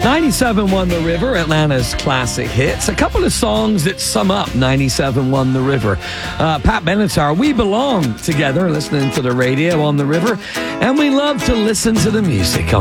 97.1 The River, Atlanta's classic hits. A couple of songs that sum up 97.1 The River. Pat Benatar, we belong together listening to the radio on the river, and we love to listen to the music on